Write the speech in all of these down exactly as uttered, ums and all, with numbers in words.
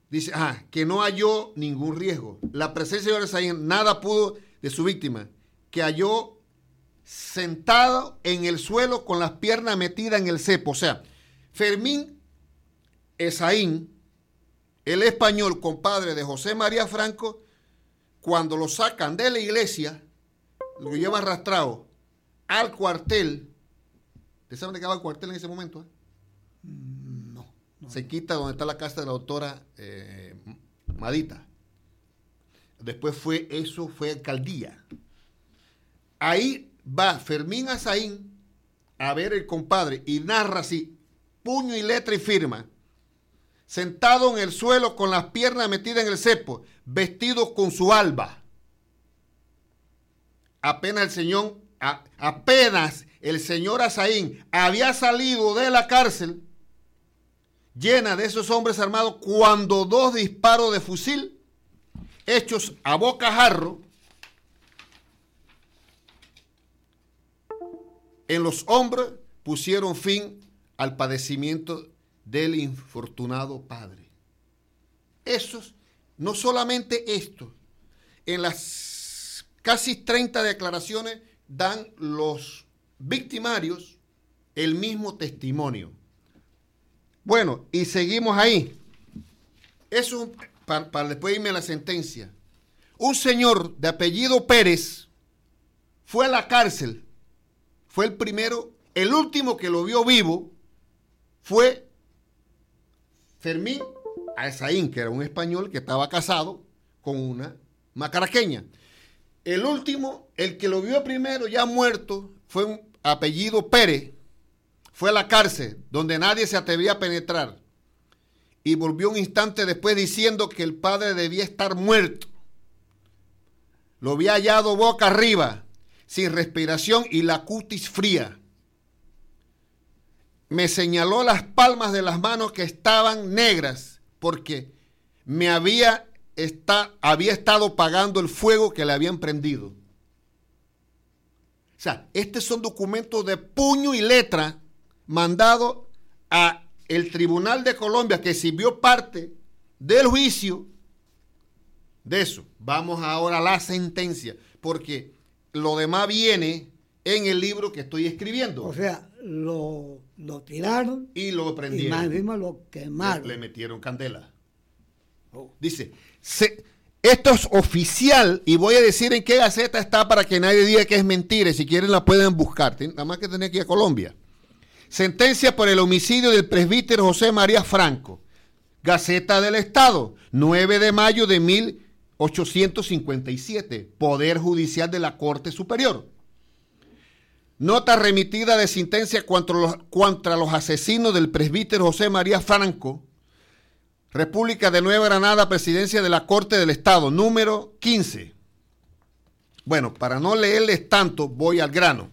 dice, ah, que no halló ningún riesgo. La presencia de Esaín nada pudo de su víctima, que halló sentado en el suelo con las piernas metidas en el cepo. O sea, Fermín Esaín, el español, compadre de José María Franco, cuando lo sacan de la iglesia, lo llevan arrastrado al cuartel. ¿Ustedes saben de qué estaba el cuartel en ese momento? ¿Eh? No, no. Se quita donde está la casa de la doctora eh, Madita. Después fue, eso fue alcaldía. Ahí va Fermín Esaín a ver el compadre y narra así, puño y letra y firma, sentado en el suelo con las piernas metidas en el cepo, vestido con su alba. Apenas el señor, a, apenas el señor Esaín había salido de la cárcel, llena de esos hombres armados, cuando dos disparos de fusil, hechos a bocajarro, en los hombros pusieron fin al padecimiento del infortunado padre. Esos, no solamente esto, en las casi treinta declaraciones dan los victimarios el mismo testimonio. Bueno, y seguimos ahí. Eso, para, para después irme a la sentencia. Un señor de apellido Pérez fue a la cárcel. Fue el primero, el último que lo vio vivo fue Fermín Esaín, que era un español que estaba casado con una macaraqueña. El último, el que lo vio primero, ya muerto, fue un apellido Pérez. Fue a la cárcel, donde nadie se atrevía a penetrar. Y volvió un instante después diciendo que el padre debía estar muerto. Lo había hallado boca arriba, sin respiración y la cutis fría. Me señaló las palmas de las manos que estaban negras, porque me había, está, había estado pagando el fuego que le habían prendido. O sea, estos son documentos de puño y letra mandados a el Tribunal de Colombia, que sirvió parte del juicio de eso. Vamos ahora a la sentencia, porque lo demás viene en el libro que estoy escribiendo. O sea, lo, lo tiraron y lo prendieron. Y más encima lo quemaron. Le, le metieron candela. Oh. Dice, se, esto es oficial y voy a decir en qué gaceta está para que nadie diga que es mentira. Si quieren la pueden buscar. Nada más que tener que ir a Colombia. Sentencia por el homicidio del presbítero José María Franco. Gaceta del Estado, nueve de mayo de mil ochocientos cincuenta y siete. Poder Judicial de la Corte Superior. Nota remitida de sentencia contra los, contra los asesinos del presbítero José María Franco. República de Nueva Granada, Presidencia de la Corte del Estado, número quince. Bueno, para no leerles tanto, voy al grano.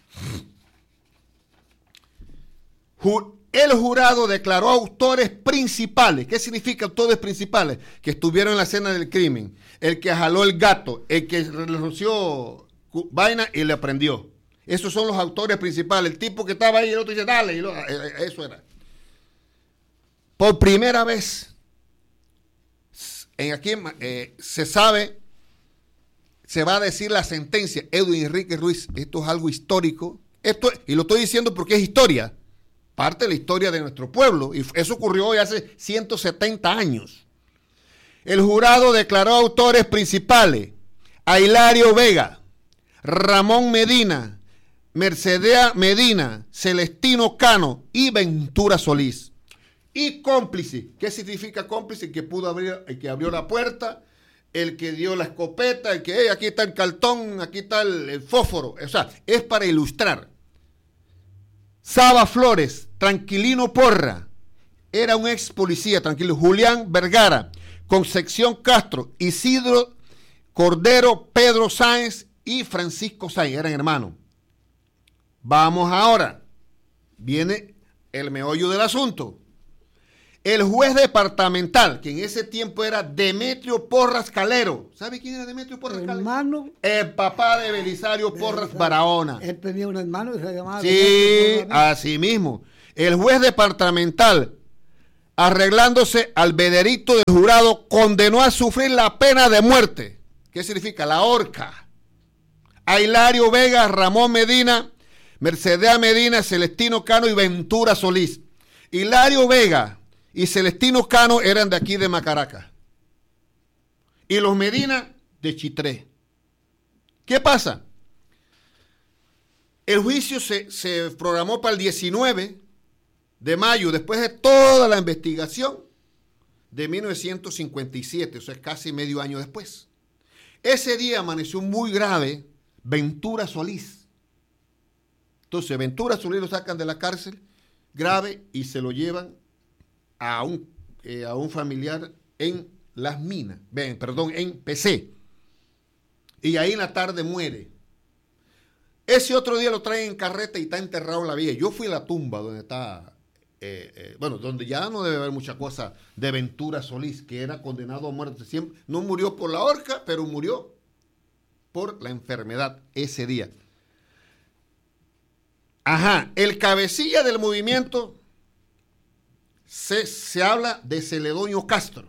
El jurado declaró autores principales. ¿Qué significa autores principales? Que estuvieron en la escena del crimen. El que jaló el gato, el que le roció vaina y le prendió. Esos son los autores principales. El tipo que estaba ahí, el otro dice, dale. Y lo, eso era. Por primera vez, en aquí eh, se sabe, se va a decir la sentencia. Edwin Enrique Ruiz, esto es algo histórico. Esto, y lo estoy diciendo porque es historia. Parte de la historia de nuestro pueblo, y eso ocurrió hoy hace ciento setenta años. El jurado declaró autores principales a Hilario Vega, Ramón Medina, Mercedea Medina, Celestino Cano y Ventura Solís. Y cómplice. ¿Qué significa cómplice? El que pudo abrir, el que abrió la puerta, el que dio la escopeta, el que hey, aquí está el cartón, aquí está el, el fósforo. O sea, es para ilustrar. Saba Flores, Tranquilino Porra, era un ex policía, tranquilo. Julián Vergara, Concepción Castro, Isidro Cordero, Pedro Sáenz y Francisco Sáenz, eran hermanos. Vamos ahora, viene el meollo del asunto. El juez departamental, que en ese tiempo era Demetrio Porras Calero. ¿Sabe quién era Demetrio Porras Calero? Hermano. El papá de Belisario Porras Belisario. Barahona. Él tenía un hermano que se llamaba. Sí, así mismo. El juez departamental arreglándose al veredicto del jurado, condenó a sufrir la pena de muerte. ¿Qué significa? La horca. A Hilario Vega, Ramón Medina, Mercedes Medina, Celestino Cano y Ventura Solís. Hilario Vega y Celestino Cano eran de aquí de Macaracas. Y los Medina de Chitré. ¿Qué pasa? El juicio se, se programó para el diecinueve de mayo, después de toda la investigación de mil novecientos cincuenta y siete, o sea, casi medio año después. Ese día amaneció muy grave Ventura Solís. Entonces, Ventura Solís lo sacan de la cárcel grave y se lo llevan a un, eh, a un familiar en Las Minas, ven, perdón, en P C. Y ahí en la tarde muere. Ese otro día lo traen en carreta y está enterrado en la villa. Yo fui a la tumba donde está, eh, eh, bueno, donde ya no debe haber mucha cosa de Ventura Solís, que era condenado a muerte. Siempre, no murió por la horca, pero murió por la enfermedad ese día. Ajá, el cabecilla del movimiento se, se habla de Celedonio Castro.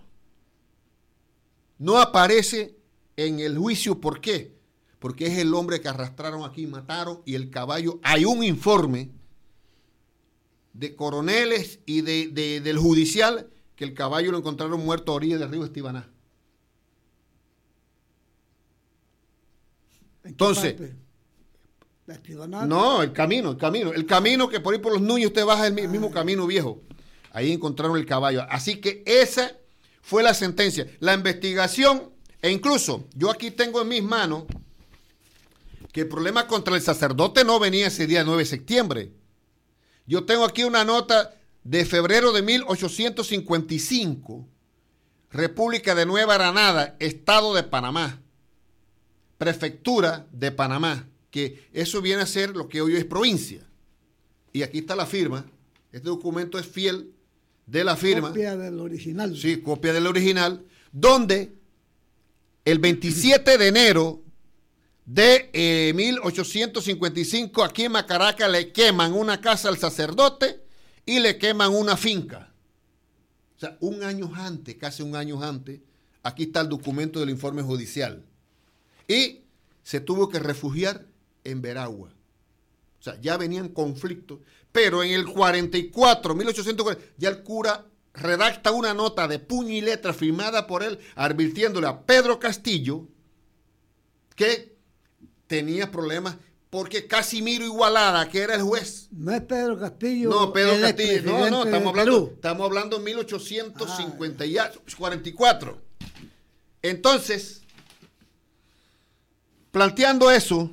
No aparece en el juicio, ¿por qué? Porque es el hombre que arrastraron aquí, mataron, y el caballo, hay un informe de coroneles y de, de, del judicial que el caballo lo encontraron muerto a orilla del río Estibaná. Entonces, ¿La Estibaná? no, el camino, el camino, el camino que por ahí por los Nuños usted baja el mismo camino viejo. Ahí encontraron el caballo. Así que esa fue la sentencia. La investigación, e incluso yo aquí tengo en mis manos que el problema contra el sacerdote no venía ese día nueve de septiembre. Yo tengo aquí una nota de febrero de mil ochocientos cincuenta y cinco, República de Nueva Granada, Estado de Panamá, Prefectura de Panamá, que eso viene a ser lo que hoy es provincia. Y aquí está la firma. Este documento es fiel de la firma. Copia del original. Sí, copia del original, donde el veintisiete de enero de eh, mil ochocientos cincuenta y cinco, aquí en Macaracas le queman una casa al sacerdote y le queman una finca. O sea, un año antes, casi un año antes, aquí está el documento del informe judicial. Y se tuvo que refugiar en Veragua. O sea, ya venían conflictos. Pero en el cuarenta y cuatro, mil ochocientos cuarenta, ya el cura redacta una nota de puño y letra firmada por él, advirtiéndole a Pedro Castillo que tenía problemas porque Casimiro Igualada, que era el juez. No es Pedro Castillo. No, Pedro Castillo. No, no, estamos hablando, estamos hablando de mil ochocientos cincuenta y cuarenta y cuatro. Entonces, planteando eso,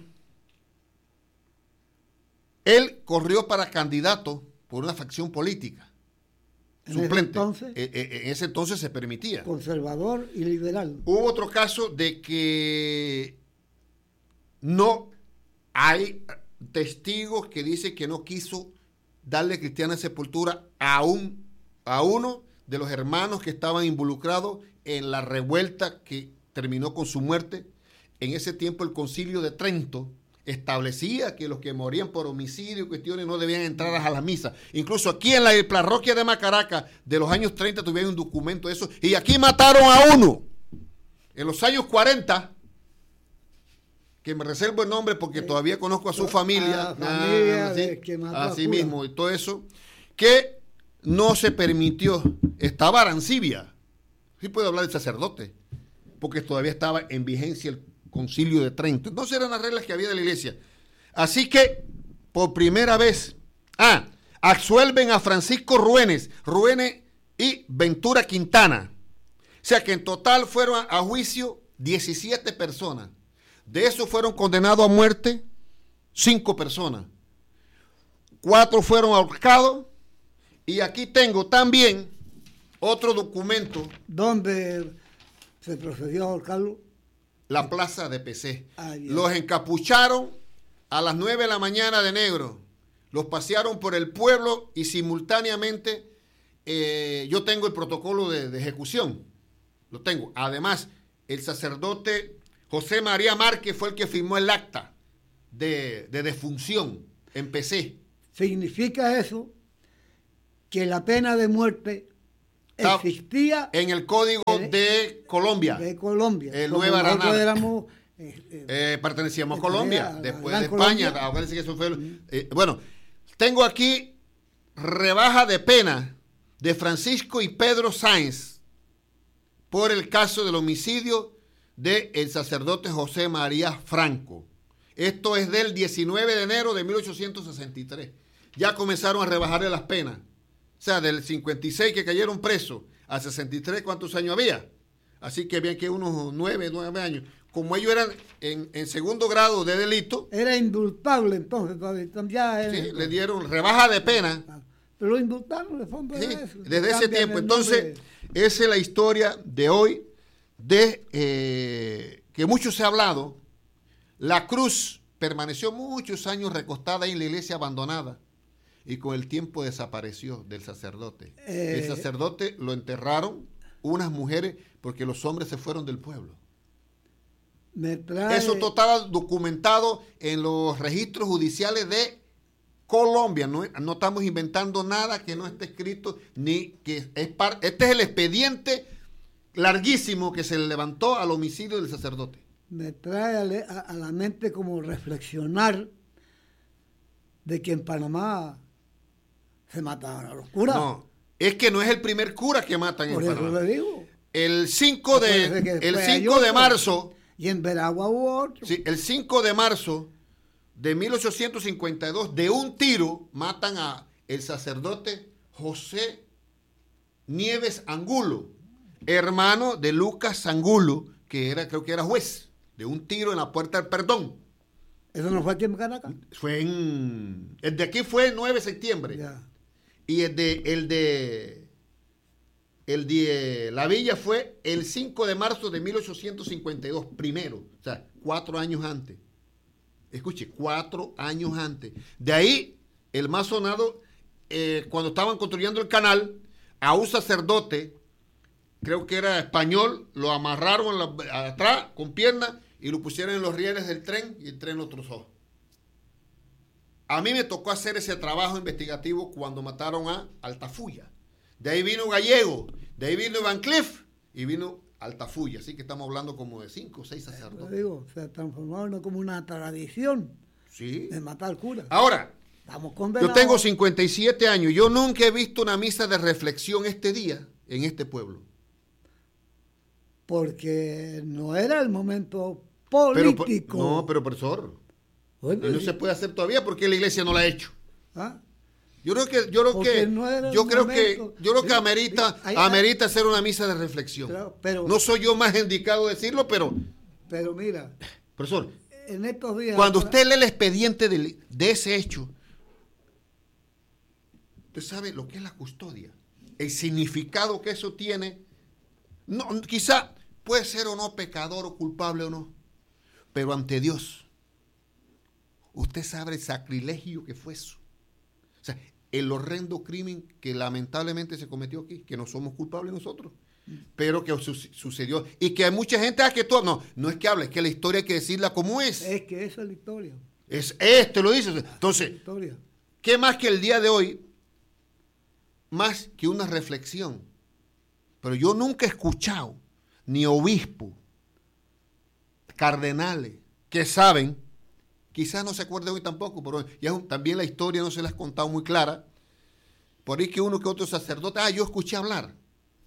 él corrió para candidato por una facción política. ¿En Suplente. ese entonces? Eh, eh, en ese entonces se permitía. Conservador y liberal. Hubo otro caso de que no hay testigos que dicen que no quiso darle cristiana sepultura a, un, a uno de los hermanos que estaban involucrados en la revuelta que terminó con su muerte. En ese tiempo el Concilio de Trento establecía que los que morían por homicidio y cuestiones no debían entrar a la misa. Incluso aquí en la parroquia de Macaracas de los años treinta tuvieron un documento de eso. Y aquí mataron a uno. En los años cuarenta, que me reservo el nombre porque eh, todavía conozco a su familia. A familia ah, de ¿sí? que mató Así a mismo, y todo eso, que no se permitió. Estaba Arancibia. Sí puedo hablar del sacerdote, porque todavía estaba en vigencia el Concilio de Trento. Entonces eran las reglas que había de la iglesia. Así que, por primera vez, ah, absuelven a Francisco Ruénes, Ruénes y Ventura Quintana. O sea que en total fueron a, a juicio diecisiete personas. De esos fueron condenados a muerte cinco personas. Cuatro fueron ahorcados. Y aquí tengo también otro documento. ¿Dónde se procedió a ahorcarlo? La plaza de P C. Ah, los encapucharon a las nueve de la mañana de negro. Los pasearon por el pueblo y simultáneamente eh, yo tengo el protocolo de, de ejecución. Lo tengo. Además, el sacerdote José María Márquez fue el que firmó el acta de, de defunción en P C. ¿Significa eso que la pena de muerte Está existía en el Código el- de Colombia. de Colombia. El Como Nueva nosotros Granada. éramos, eh, eh, Eh, pertenecíamos a Entonces, Colombia, a la después Gran de España. Colombia. Acuérdense que eso fue. el- eh, bueno, tengo aquí rebaja de pena de Francisco y Pedro Sáenz por el caso del homicidio del sacerdote José María Franco. Esto es del diecinueve de enero de mil ochocientos sesenta y tres. Ya comenzaron a rebajarle las penas. O sea, del cincuenta y seis que cayeron presos a sesenta y tres, ¿cuántos años había? Así que había que unos nueve, nueve años. Como ellos eran en, en segundo grado de delito, era indultable entonces. todavía, Ya era- sí, le dieron rebaja de pena. Pero lo indultaron de fondo Sí, de eso. desde ese Cambian tiempo. el Entonces, nombre. esa es la historia de hoy, de eh, que mucho se ha hablado. La cruz permaneció muchos años recostada en la iglesia abandonada y con el tiempo desapareció del sacerdote. Eh, el sacerdote lo enterraron unas mujeres porque los hombres se fueron del pueblo. Me trae, Eso todo estaba documentado en los registros judiciales de Colombia. No, no estamos inventando nada que no esté escrito, ni que es par, este es el expediente larguísimo que se levantó al homicidio del sacerdote. me trae a, le- a- a la mente como reflexionar de que en Panamá se mataban a los curas. No, es que no es el primer cura que matan en Por eso Panamá. le digo. El cinco Acuérdese de, que el después hay cinco de otro. marzo, Y en Veragua hubo otro. sí, el cinco de marzo de mil ochocientos cincuenta y dos, de un tiro, matan a el sacerdote José Nieves Angulo, hermano de Lucas Angulo, que era, creo que era juez, de un tiro en la Puerta del Perdón. Eso no fue aquí en Caracas. Fue en, el de aquí fue el nueve de septiembre. Ya. Y el de, el de, el de La Villa fue el cinco de marzo de mil ochocientos cincuenta y dos, primero, o sea, cuatro años antes. Escuche, cuatro años antes. De ahí, el más sonado, eh, cuando estaban construyendo el canal, a un sacerdote, creo que era español, lo amarraron la, atrás con piernas y lo pusieron en los rieles del tren y el tren lo trozó. A mí me tocó hacer ese trabajo investigativo cuando mataron a Altafulla. De ahí vino Gallego, de ahí vino Van Cliff y vino Altafulla. Así que estamos hablando como de cinco o seis Lo sacerdotes. digo, se transformó en como una tradición Sí. de matar curas. Ahora, Estamos condenados. yo tengo cincuenta y siete años. Yo nunca he visto una misa de reflexión este día en este pueblo. Porque no era el momento Pero, político. no, pero profesor, Bueno, no sí. se puede hacer todavía porque la iglesia no la ha hecho. ¿Ah? Yo creo que, yo creo Porque que, no era yo el creo que, momento. yo creo que Sí, amerita, sí, hay- amerita hacer una misa de reflexión. Claro, pero- no soy yo más indicado de decirlo, pero, Pero mira, profesor, en estos días. cuando usted lee el expediente del- de ese hecho, usted sabe lo que es la custodia, el significado que eso tiene. No, quizá puede ser o no pecador o culpable o no, pero ante Dios, usted sabe el sacrilegio que fue eso. O sea, el horrendo crimen que lamentablemente se cometió aquí, que no somos culpables nosotros, pero que su- sucedió. Y que hay mucha gente, ah, que todo, no, no es que hable, es que la historia hay que decirla como es. Es que esa es la historia. Es este, lo dice. La Entonces, historia. ¿qué más que el día de hoy? Más que una reflexión. Pero yo nunca he escuchado ni obispos, cardenales, que saben, quizás no se acuerden hoy tampoco, pero ya es un- también la historia no se las ha contado muy clara. Por ahí que uno que otro sacerdote, ah, yo escuché hablar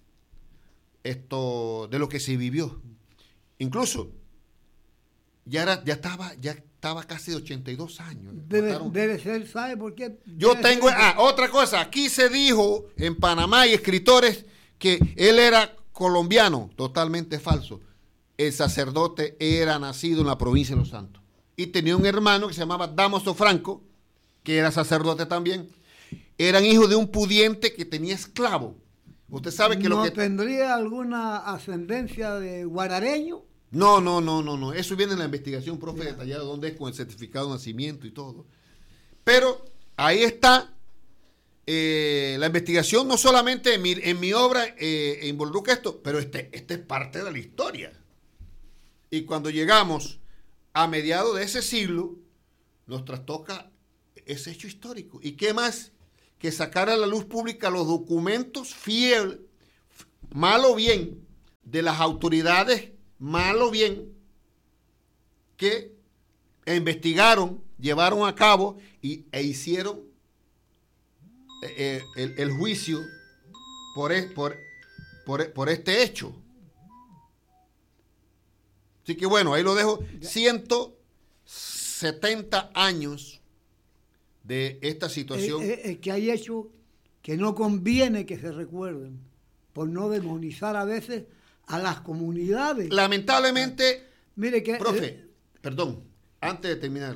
esto de lo que se vivió. Incluso, ya, era, ya, estaba, ya estaba casi de ochenta y dos años. Debe, Mataron- debe ser, ¿sabe por qué? yo Debe tengo, ser- ah, otra cosa, aquí se dijo en Panamá y escritores que él era colombiano, totalmente falso. El sacerdote era nacido en la provincia de Los Santos y tenía un hermano que se llamaba Damaso Franco, que era sacerdote también. Eran hijos de un pudiente que tenía esclavo. Usted sabe que ¿No lo que... tendría alguna ascendencia de guarareño? No, no, no, no, no. Eso viene en la investigación, profe, detallado dónde es con el certificado de nacimiento y todo. Pero ahí está eh, la investigación, no solamente en mi, en mi obra eh, involucra esto, pero este, este es parte de la historia. Y cuando llegamos a mediados de ese siglo, nos trastoca ese hecho histórico. ¿Y qué más? Que sacar a la luz pública los documentos fiel, mal o bien, de las autoridades, mal o bien, que investigaron, llevaron a cabo y, e hicieron eh, el, el juicio por, por, por, por este hecho. Así que bueno, ahí lo dejo. ciento setenta años de esta situación. Es, es, es que hay hechos que no conviene que se recuerden, por no demonizar a veces a las comunidades. Lamentablemente, mire que, profe, eh, perdón, antes de terminar,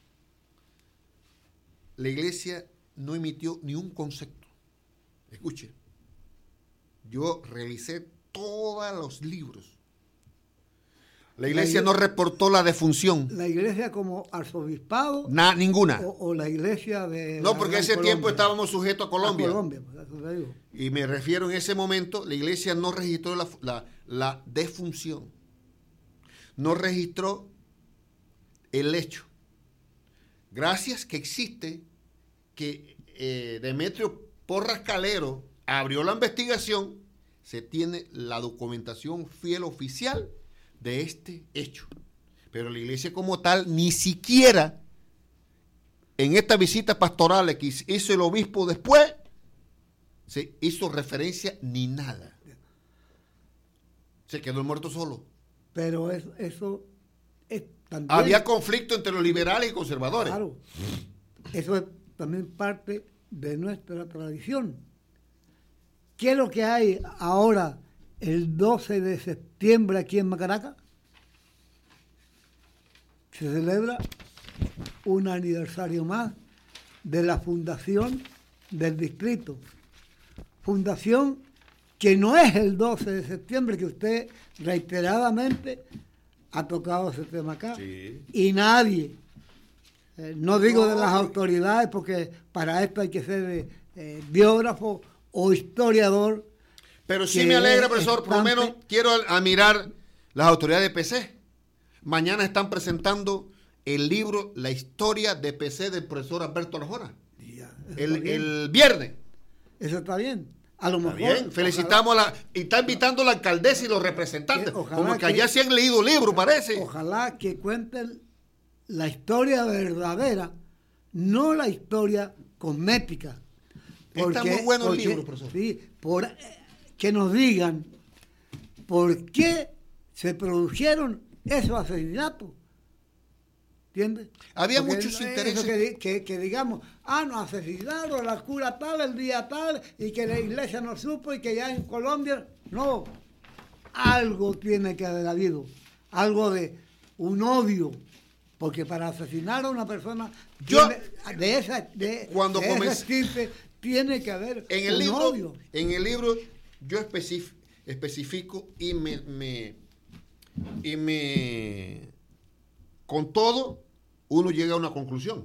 la iglesia no emitió ni un concepto. Escuche, yo revisé todos los libros. La iglesia, la iglesia no reportó la defunción. La iglesia como arzobispado. Na, ninguna. O, o la iglesia de. No, porque en ese Colombia. tiempo estábamos sujetos a Colombia. A Colombia, pues, eso te digo. Y me refiero en ese momento, la iglesia no registró la, la, la defunción. No registró el hecho. Gracias que existe que eh, Demetrio Porras Calero abrió la investigación, se tiene la documentación fiel oficial de este hecho. Pero la iglesia como tal, ni siquiera en estas visitas pastorales que hizo el obispo después, se hizo referencia ni nada. Se quedó el muerto solo. Pero eso, eso es también... Había conflicto entre los liberales y conservadores. Claro. Eso es también parte de nuestra tradición. ¿Qué es lo que hay ahora el doce de septiembre aquí en Macaracas? Se celebra un aniversario más de la fundación del distrito. Fundación que no es el doce de septiembre, que usted reiteradamente ha tocado ese tema acá. Sí. Y nadie, eh, no digo de las autoridades, porque para esto hay que ser eh, biógrafo o historiador. Pero sí me alegra, profesor, por lo menos quiero admirar las autoridades de P C. Mañana están presentando el libro La historia de P C del profesor Alberto Arjona. El, el viernes. Eso está bien. A lo mejor. Bien, felicitamos ojalá, a la. Y está invitando a la alcaldesa y los representantes. Que, como que, que allá se han leído libros, parece. Ojalá que cuenten la historia verdadera, no la historia cosmética. Porque, está muy bueno porque, el libro, profesor. Sí, por, que nos digan por qué se produjeron esos asesinatos. ¿Entiendes? Había porque muchos intereses. Que, que, que digamos, ah, nos asesinaron la cura tal, el día tal, y que la iglesia no supo, y que ya en Colombia. No. Algo tiene que haber habido. Algo de un odio. Porque para asesinar a una persona Yo, tiene, de esa, de, cuando de comencé, ese tipo, tiene que haber en el un libro, odio. En el libro yo especif, especifico y me, me y me con todo uno llega a una conclusión.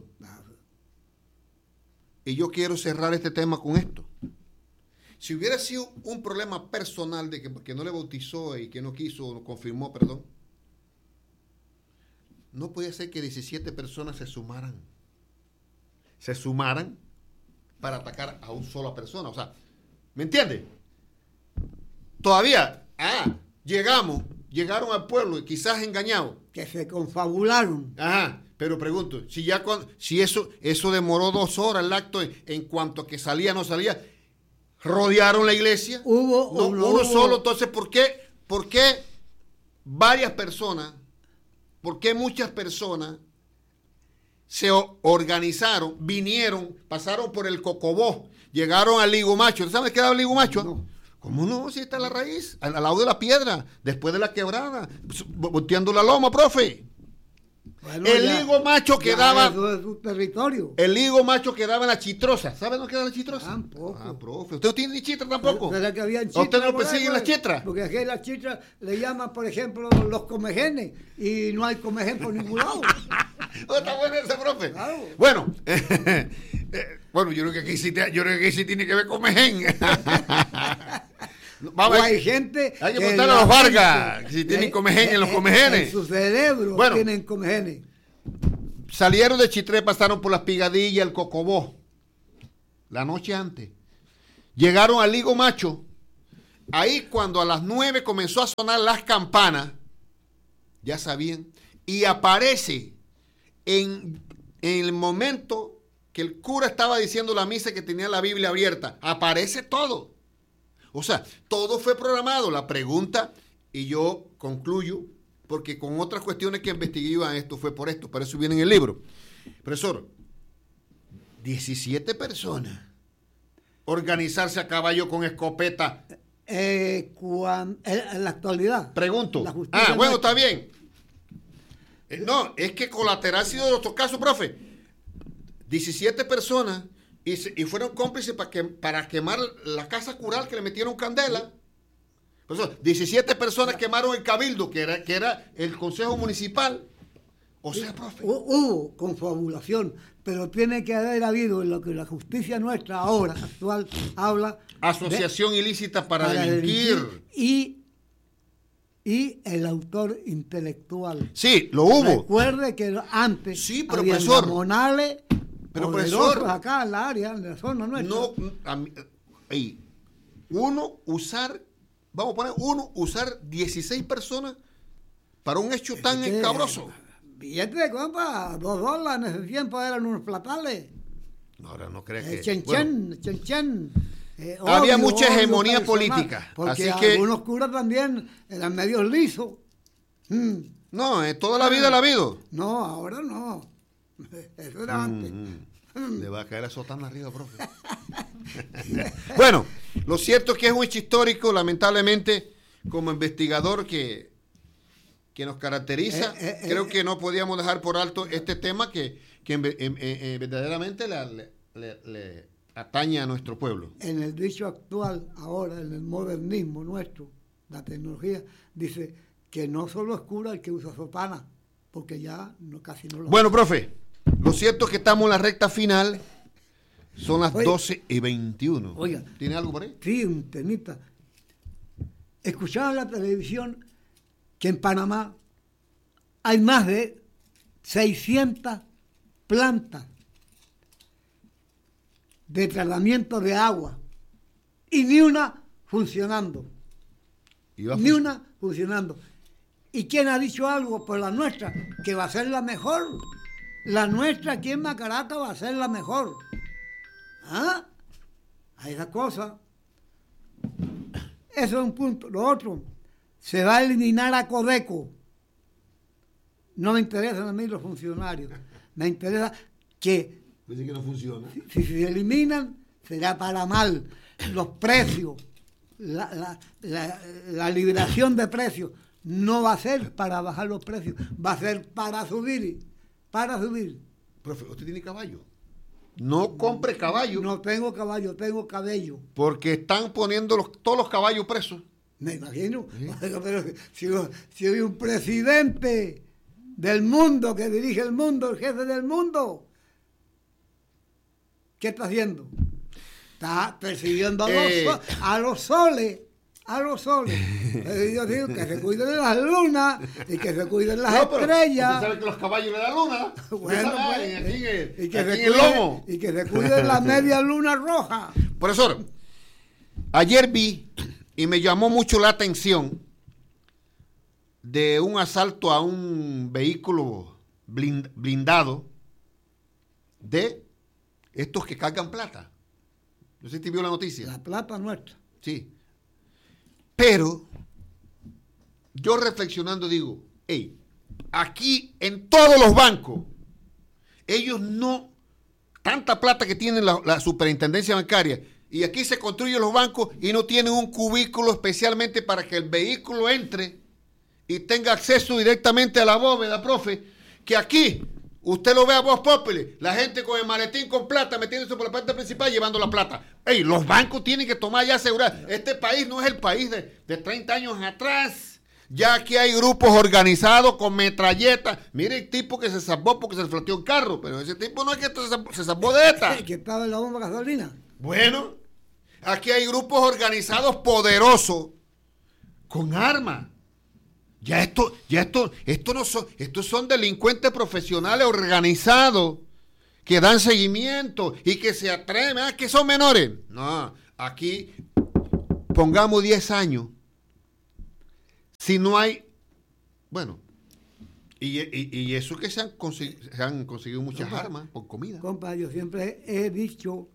Y yo quiero cerrar este tema con esto. Si hubiera sido un problema personal de que, que no le bautizó y que no quiso, no confirmó, perdón, no podía ser que diecisiete personas se sumaran. Se sumaran para atacar a una sola persona. O sea, ¿me entiendes? Todavía, ah, llegamos, llegaron al pueblo y quizás engañados. Que se confabularon. Ajá, pero pregunto, si ya cuando, si eso, eso demoró dos horas el acto en, en cuanto a que salía no salía, rodearon la iglesia. Hubo no, uno, uno hubo. solo, entonces, ¿por qué, por qué varias personas, por qué muchas personas se organizaron, vinieron, pasaron por el Cocobó, llegaron al Ligo Macho? ¿Sabes qué era el Ligo Macho? No. ¿Cómo no? Si está la raíz, al, al lado de la piedra, después de la quebrada, volteando la loma, profe. Bueno, el ya, Ligo Macho quedaba. Eso es su territorio. El Ligo Macho quedaba en la Chitrosa. ¿Sabe dónde queda la Chitrosa? Tampoco. Ah, profe. ¿Usted no tiene ni chitra tampoco? ¿Será que habían chitra? ¿Usted no persigue las chitras? Porque aquí las chitras le llaman, por ejemplo, los comejenes. Y no hay comején por ningún lado. ¿No está bueno ese, profe? Claro. Bueno, eh, bueno, yo creo que aquí sí, te, yo creo que aquí sí tiene que ver comején. Vamos, o hay gente hay que preguntarle a los Vargas gente, si tienen comején en los comejenes. En su cerebro bueno, tienen comejenes. Salieron de Chitré, pasaron por las Pigadillas, el Cocobó, la noche antes. Llegaron al Ligo Macho Ahí cuando a las nueve comenzó a sonar las campanas, ya sabían, y aparece en, en el momento que el cura estaba diciendo la misa que tenía la Biblia abierta, aparece todo. O sea, todo fue programado. La pregunta, y yo concluyo, porque con otras cuestiones que investigué yo, esto fue por esto, para eso viene en el libro. Profesor, diecisiete personas, organizarse a caballo con escopeta. Eh, cuan, en la actualidad. Pregunto. Ah, bueno, está bien. Eh, no, es que colateral ha sido de nuestro casos, profe. diecisiete personas y, se, y fueron cómplices para, que, para quemar la casa cural que le metieron candela. Por eso, diecisiete personas quemaron el cabildo, que era, que era el consejo municipal. O sea, profe. Hubo confabulación, pero tiene que haber habido en lo que la justicia nuestra ahora, actual, habla. Asociación de, ilícita para, para delinquir. delinquir y, y el autor intelectual. Sí, lo hubo. Recuerde que antes sí, pero había gamonales, pero profesor, acá en la área, en la zona nuestra. No, a mí, hey, uno usar, vamos a poner, uno usar dieciséis personas para un hecho tan es que, escabroso. Billete de compa, dos dólares en ese tiempo eran unos platales. No, ahora no crees eh, que... Chen, bueno, chen, chen, chen. Eh, había obvio, mucha obvio hegemonía personal, política. Porque así que, algunos curas también eran medios lisos. Mm. No, eh, toda la vida la ha habido. No, ahora no. Eso era mm, antes. Mm. Le va a caer a sotana arriba, profe. Bueno, lo cierto es que es un hecho histórico, lamentablemente, como investigador que, que nos caracteriza, eh, eh, creo eh, que no podíamos dejar por alto este tema que, que en, en, en, verdaderamente la, le, le, le atañe a nuestro pueblo. En el dicho actual, ahora, en el modernismo nuestro, la tecnología, dice que no solo es cura el que usa sotana, porque ya no, casi no lo Bueno, usa. Profe, lo cierto es que estamos en la recta final, son las oiga, doce y veintiuno. Oiga, ¿tiene algo por ahí? Sí, un temita. Escuchaba en la televisión que en Panamá hay más de seiscientas plantas de tratamiento de agua y ni una funcionando. Ni una funcionando. ¿Y quién ha dicho algo? Pues la nuestra, que va a ser la mejor. La nuestra aquí en Macaraca va a ser la mejor. ¿Ah? A esa cosa. Eso es un punto. Lo otro, se va a eliminar a Codeco. No me interesan a mí los funcionarios. Me interesa que... Dice que no funciona. Si, si se eliminan, será para mal. Los precios, la, la, la, la liberación de precios, no va a ser para bajar los precios, va a ser para subir, para subir. Profe, ¿usted tiene caballo? No compre caballo. No tengo caballo, tengo cabello. Porque están poniendo los, todos los caballos presos. Me imagino. ¿Sí? Pero si, si hay un presidente del mundo que dirige el mundo, el jefe del mundo, ¿qué está haciendo? Está persiguiendo a, eh, los, a los soles, a los soles. Yo digo que se cuiden de las lunas y que se cuiden las no, estrellas. ¿Usted sabe que los caballos le dan luna? Bueno, pues, aquí en el, y, que aquí se en el lomo. Y que se cuiden la media luna roja. Profesor, ayer vi y me llamó mucho la atención de un asalto a un vehículo blind, blindado de estos que cargan plata. No sé si te vio la noticia. La plata nuestra. Sí. Pero yo reflexionando digo, hey, aquí en todos los bancos, ellos no, tanta plata que tiene la, la superintendencia bancaria, y aquí se construyen los bancos y no tienen un cubículo especialmente para que el vehículo entre y tenga acceso directamente a la bóveda, profe, que aquí usted lo ve a Voz Populi, la gente con el maletín con plata metiéndose por la parte principal llevando la plata. Ey, los bancos tienen que tomar ya seguridad. Este país no es el país de, de treinta años atrás. Ya aquí hay grupos organizados con metralletas. Mire el tipo que se salvó porque se le flateó un carro, pero ese tipo no es que se salvó de esta. ¿Que estaba en la bomba de gasolina? Bueno, aquí hay grupos organizados poderosos con armas. Ya esto, ya esto, esto no son, estos son delincuentes profesionales organizados que dan seguimiento y que se atreven, ¿ah, que son menores? No, aquí pongamos diez años, si no hay, bueno, y, y, y eso que se han, consegu- se han conseguido muchas compa, armas por comida. Compa, yo siempre he dicho,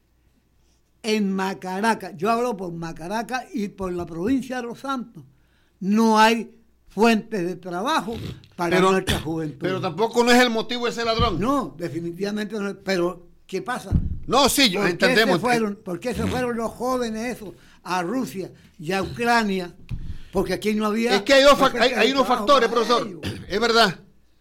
en Macaraca, yo hablo por Macaraca y por la provincia de Los Santos, no hay fuentes de trabajo para pero, nuestra juventud. Pero tampoco no es el motivo de ser ladrón. No, definitivamente no. Pero, ¿qué pasa? No, sí, yo ¿Por entendemos. Qué se fueron, ¿Por qué se fueron los jóvenes esos a Rusia y a Ucrania? Porque aquí no había... Es que hay, dos no fac- hay, hay unos factores, profesor. ellos. Es verdad.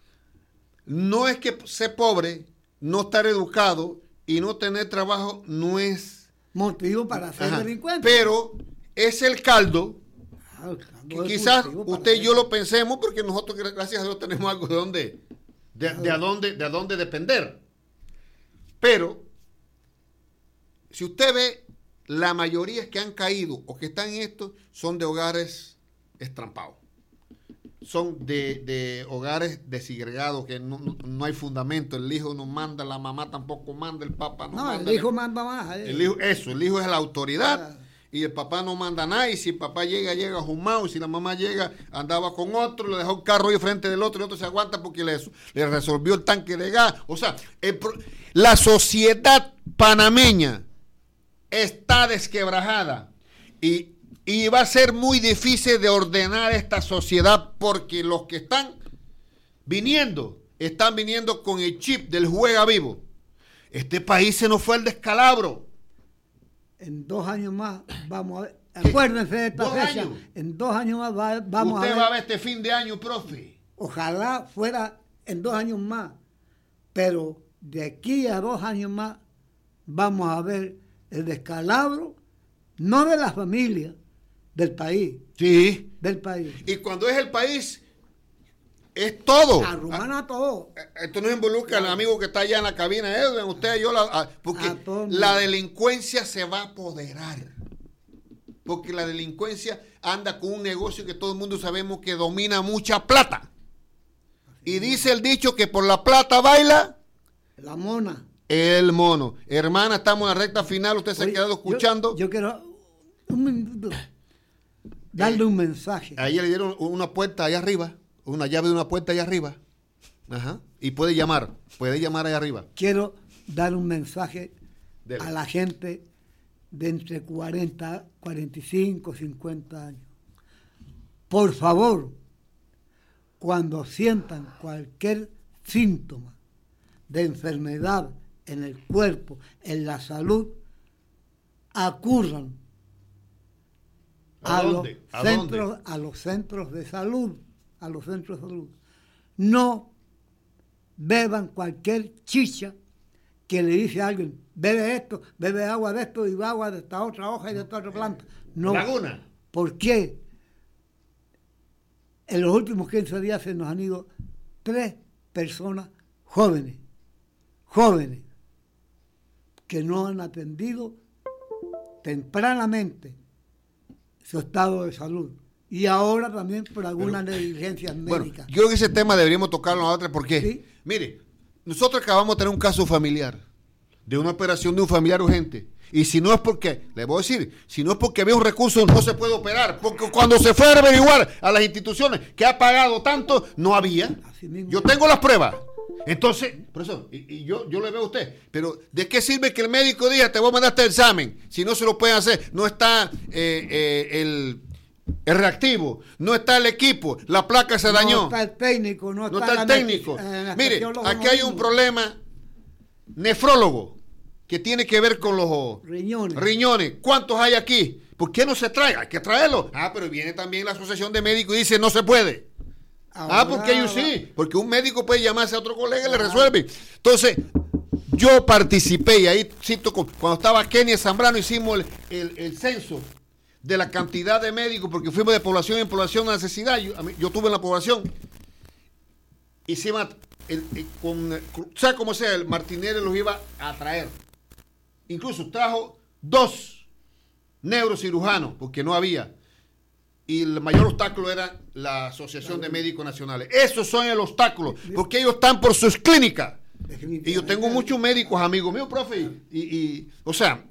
No es que ser pobre, no estar educado y no tener trabajo no es motivo para ser Ajá. delincuente. Pero es el caldo Ah, el caldo que es quizás motivo para usted y yo eso. lo pensemos porque nosotros, gracias a Dios, tenemos algo de dónde, de, de a dónde, de a dónde depender. Pero, si usted ve, la mayoría que han caído o que están en esto son de hogares estrampados. Son de, de hogares desegregados, que no, no, no hay fundamento. El hijo no manda, la mamá tampoco manda, el papá no, No, manda. el hijo manda más. eh. El hijo, eso, el hijo es la autoridad. Ah. Y el papá no manda nada, y si el papá llega, llega jumado, y si la mamá llega, andaba con otro, le dejó un carro ahí frente del otro, y el otro se aguanta porque le, le resolvió el tanque de gas. O sea, el, la sociedad panameña está desquebrajada, y, y va a ser muy difícil de ordenar esta sociedad, porque los que están viniendo, están viniendo con el chip del juega vivo. Este país se nos fue al descalabro. En dos años más vamos a ver. Acuérdense de esta ¿Dos fecha. años? En dos años más va- vamos Usted a ver. va a ver este fin de año, profe. Ojalá fuera en dos años más. Pero de aquí a dos años más vamos a ver el descalabro, no de la familia, del país. Sí. Del país. Y cuando es el país, es todo. Arruman a todo. Esto no involucra al amigo que está allá en la cabina, Edwin, usted y yo, la, a- porque A todo mundo. la delincuencia se va a apoderar. Porque la delincuencia anda con un negocio que todo el mundo sabemos que domina mucha plata. Y dice el dicho que por la plata baila La mona. el mono. Hermana, estamos en la recta final, usted se ha Oye, quedado yo- escuchando. Yo, quiero un minuto darle un mensaje. A ella le dieron una puerta allá arriba, una llave de una puerta allá arriba. Ajá. Y puede llamar, puede llamar allá arriba. Quiero dar un mensaje Dele. a la gente de entre cuarenta, cuarenta y cinco, cincuenta años. Por favor, cuando sientan cualquier síntoma de enfermedad en el cuerpo, en la salud, acurran ¿A a, dónde? los ¿A centros, dónde? a los centros de salud, a los centros de salud. No beban cualquier chicha que le dice a alguien, bebe esto, bebe agua de esto y agua de esta otra hoja y de esta otra planta. No. Laguna. ¿Por qué? En los últimos quince días se nos han ido tres personas jóvenes, jóvenes, que no han atendido tempranamente su estado de salud. Y ahora también por algunas negligencias Bueno, médicas. yo creo que ese tema deberíamos tocarlo a otra porque, Sí. mire, nosotros acabamos de tener un caso familiar, de una operación de un familiar urgente. Y si no es porque, le voy a decir, si no es porque había un recurso, no se puede operar. Porque cuando se fue a averiguar a las instituciones que ha pagado tanto, no había. Así mismo. Yo tengo las pruebas. Entonces, profesor, y, y yo, yo le veo a usted, pero ¿de qué sirve que el médico diga, te voy a mandar este examen? Si no se lo pueden hacer, no está eh, eh, el, el reactivo, no está el equipo, la placa se dañó. No está el técnico, no, No está, está el la técnico. anestesi- el Mire, anestesiólogo aquí no hay vino. un problema nefrólogo que tiene que ver con los Riñones. riñones. ¿Cuántos hay aquí? ¿Por qué no se trae? Hay que traerlo. Ah, pero viene también la asociación de médicos y dice no se puede. Ahora Ah, porque ellos va- sí. Porque un médico puede llamarse a otro colega y le resuelve. Entonces, yo participé y ahí cito con- cuando estaba Kenia Zambrano hicimos el, el- el censo de la cantidad de médicos porque fuimos de población en población de necesidad. Yo, a mí- yo estuve en la población. Hicimos el, el- con, sea como sea, el Martinelli los iba a traer. Incluso trajo dos neurocirujanos porque no había. Y el mayor obstáculo era la Asociación de Médicos Nacionales. Esos son el obstáculo, porque ellos están por sus clínicas. Y yo tengo muchos médicos, amigos míos, profe. Y, y, o sea,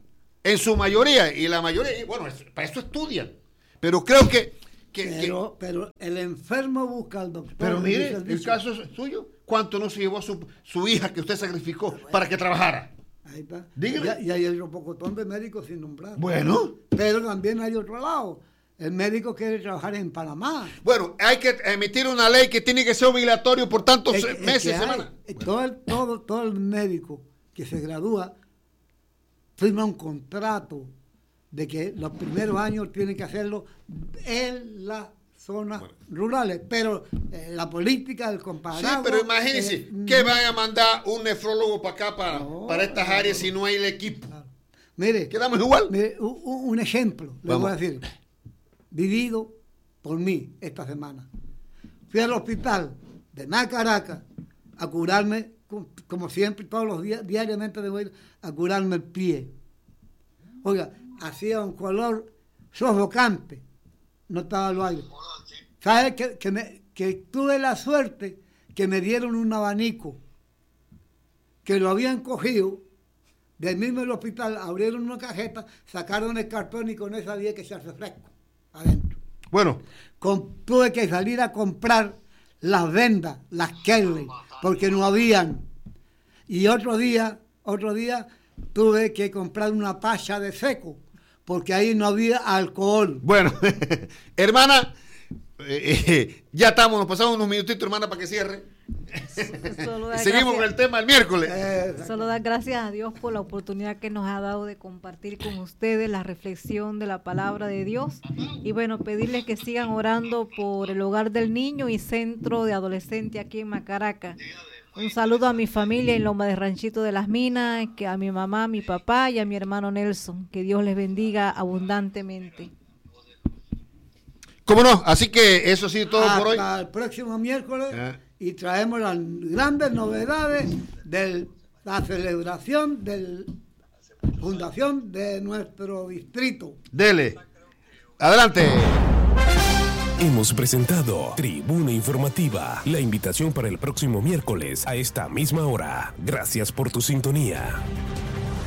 en su mayoría, y la mayoría, y bueno, es, para eso estudian. Pero creo que... que, pero, que pero el enfermo busca al doctor. pero mire, el, el caso es suyo. ¿Cuánto no se llevó su, su hija que usted sacrificó bueno, para que trabajara? Ahí está. Dígame. Y, y hay otro pocotón de médicos sin nombrar. Bueno. Pero también hay otro lado. El médico quiere trabajar en Panamá. Bueno, hay que emitir una ley que tiene que ser obligatorio por tantos es, meses, es semanas. Todo el, todo, todo el médico que se gradúa firma un contrato de que los primeros años tiene que hacerlo en las zonas bueno. rurales, pero eh, la política del comparado... Sí, pero imagínense, eh, ¿qué van a mandar un nefrólogo para acá, para, no, para estas no, áreas, no. si no hay el equipo? Claro. Mire, quedamos igual. Mire, un, un ejemplo, le voy a decir, vivido por mí esta semana. Fui al hospital de Macaraca a curarme, como siempre, todos los días, diariamente debo ir a curarme el pie. Oiga, hacía un color sofocante, no estaba el aire. ¿Sabes? Que, que, me, que tuve la suerte que me dieron un abanico, que lo habían cogido del mismo el hospital, abrieron una cajeta, sacaron el cartón y con eso había que echarse fresco adentro. Bueno. Con, tuve que salir a comprar las vendas, las Kelly, porque no habían. Y otro día, otro día tuve que comprar una pacha de seco, porque ahí no había alcohol. Bueno, hermana, eh, eh, ya estamos, nos pasamos unos minutitos, hermana, para que cierre. Seguimos gracias. Con el tema el miércoles. Eh, Solo dar gracias a Dios por la oportunidad que nos ha dado de compartir con ustedes la reflexión de la palabra de Dios. Y bueno, pedirles que sigan orando por el hogar del niño y centro de adolescente aquí en Macaraca. Un saludo a mi familia en Loma de Ranchito de las Minas, que a mi mamá, a mi papá y a mi hermano Nelson. Que Dios les bendiga abundantemente. ¿Cómo no? Así que eso sí, todo Hasta por hoy. Hasta el próximo miércoles eh. y traemos las grandes novedades de la celebración de la fundación de nuestro distrito. Dele. Adelante. Hemos presentado Tribuna Informativa, la invitación para el próximo miércoles a esta misma hora. Gracias por tu sintonía.